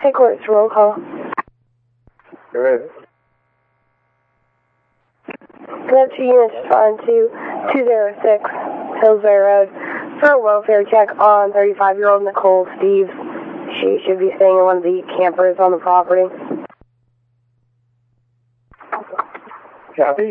Headquarters, roll call. Good. Go to units respond to 206 Hillsbury Road for a welfare check on 35-year-old Nicole Steves. She should be staying in one of the campers on the property. Copy.